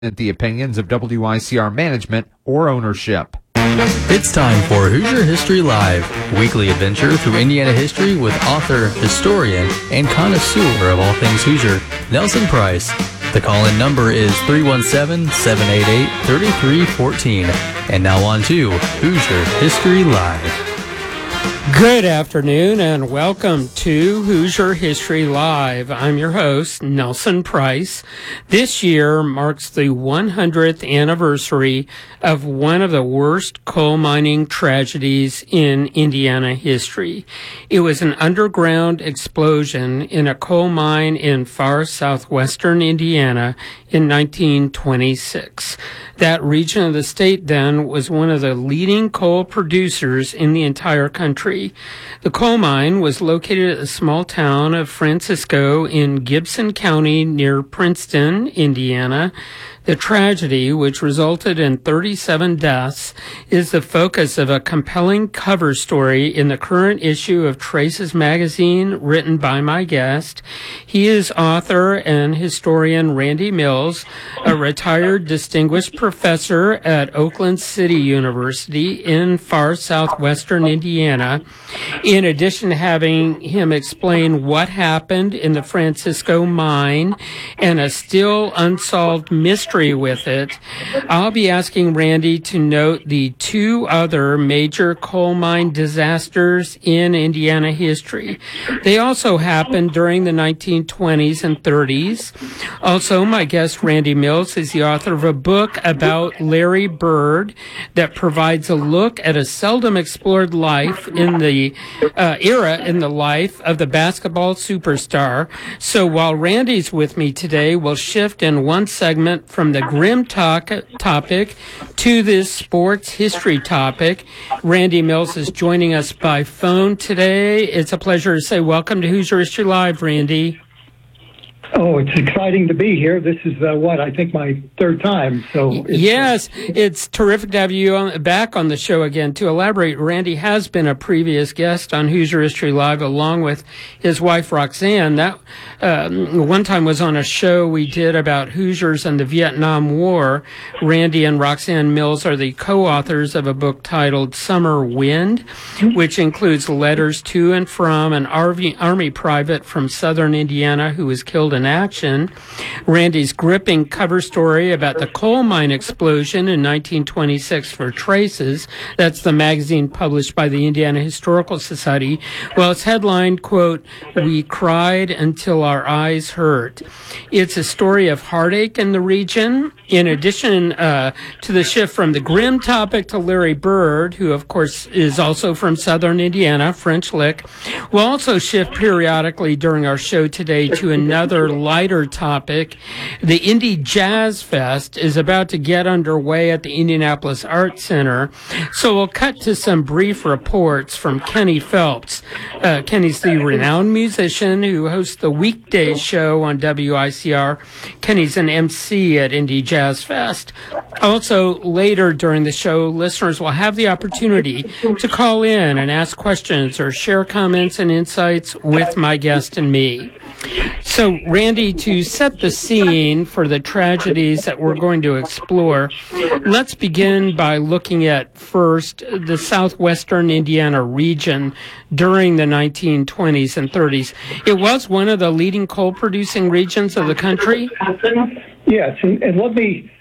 the opinions of WICR management or ownership. It's time for Hoosier History Live, weekly adventure through Indiana history with author, historian, and connoisseur of all things Hoosier, Nelson Price. The call-in number is 317-788-3314. And now on to Hoosier History Live. Good afternoon and welcome to Hoosier History Live. I'm your host, Nelson Price. This year marks the 100th anniversary of one of the worst coal mining tragedies in Indiana history. It was an underground explosion in a coal mine in far southwestern Indiana in 1926. That region of the state then was one of the leading coal producers in the entire country. The coal mine was located at the small town of Francisco in Gibson County near Princeton, Indiana. The tragedy, which resulted in 37 deaths, is the focus of a compelling cover story in the current issue of Traces magazine, written by my guest. He is author and historian Randy Mills, a retired distinguished professor at Oakland City University in far southwestern Indiana. In addition to having him explain what happened in the Francisco mine and a still unsolved mystery with it, I'll be asking Randy to note the two other major coal mine disasters in Indiana history. They also happened during the 1920s and 30s. Also, my guest Randy Mills is the author of a book about Larry Bird that provides a look at a seldom explored life in the era in the life of the basketball superstar. So while Randy's with me today, we'll shift in one segment from the grim topic to this sports history topic. Randy Mills is joining us by phone today. It's a pleasure to say welcome to Hoosier History Live, Randy. Oh, it's exciting to be here. This is I think my third time. So yes, it's terrific to have you back on the show again. To elaborate, Randy has been a previous guest on Hoosier History Live along with his wife Roxanne. That one time was on a show we did about Hoosiers and the Vietnam War. Randy and Roxanne Mills are the co-authors of a book titled Summer Wind, which includes letters to and from an Army private from southern Indiana who was killed in action. Randy's gripping cover story about the coal mine explosion in 1926 for Traces, that's the magazine published by the Indiana Historical Society. Well, it's headlined, quote, "We cried until our eyes hurt." It's a story of heartache in the region. In addition to the shift from the grim topic to Larry Bird, who of course is also from southern Indiana, French Lick, we'll also shift periodically during our show today to another lighter topic. The Indy Jazz Fest is about to get underway at the Indianapolis Arts Center, so we'll cut to some brief reports from Kenny Phelps. Kenny's the renowned musician who hosts the weekday show on WICR. Kenny's an MC at Indy Jazz Fest. Also, later during the show, listeners will have the opportunity to call in and ask questions or share comments and insights with my guest and me. So, Randy, to set the scene for the tragedies that we're going to explore, let's begin by looking at first the southwestern Indiana region during the 1920s and 30s. It was one of the leading coal-producing regions of the country? Yes, and let me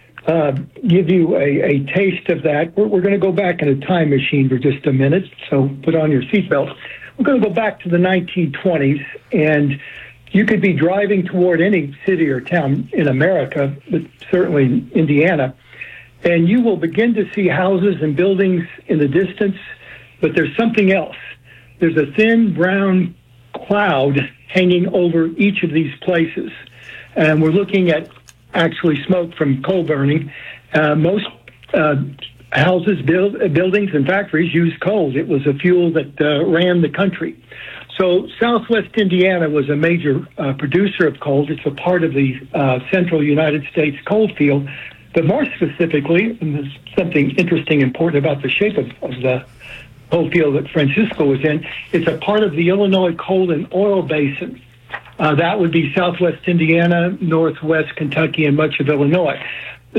give you a taste of that. We're going to go back in a time machine for just a minute, so put on your seatbelt. We're going to go back to the 1920s, and you could be driving toward any city or town in America, but certainly Indiana, and you will begin to see houses and buildings in the distance, but there's something else. There's a thin brown cloud hanging over each of these places, and we're looking at actually smoke from coal burning. Most houses, buildings, and factories use coal. It was a fuel that ran the country. So Southwest Indiana was a major producer of coal. It's a part of the central United States coal field. But more specifically, and there's something interesting important about the shape of the coal field that Francisco was in, it's a part of the Illinois coal and oil basin. That would be Southwest Indiana, Northwest Kentucky, and much of Illinois.